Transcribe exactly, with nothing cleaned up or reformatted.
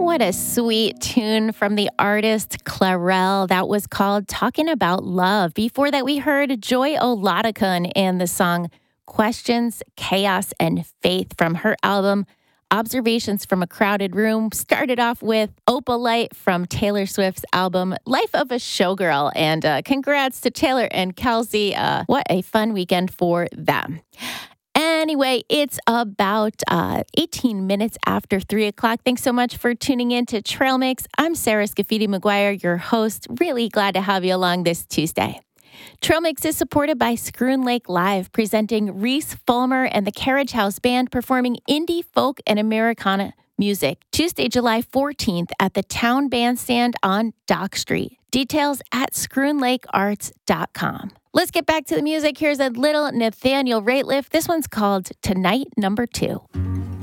What a sweet tune from the artist Clarel. That was called Talking About Love. Before that, we heard Joy Oladokun and the song Questions, Chaos, and Faith from her album Observations from a Crowded Room. Started off with Opalite from Taylor Swift's album Life of a Showgirl. And uh, congrats to Taylor and Kelsey. Uh, what a fun weekend for them. Anyway, it's about uh, eighteen minutes after three o'clock. Thanks so much for tuning in to Trail Mix. I'm Sarah Scafidi McGuire, your host. Really glad to have you along this Tuesday. Trail Mix is supported by Schroon Lake Live, presenting Reese Fulmer and the Carriage House Band performing indie folk and Americana music Tuesday, July fourteenth at the Town Bandstand on Dock Street. Details at schroon lake arts dot com. Let's get back to the music. Here's a little Nathaniel Rateliff. This one's called Tonight Number Two.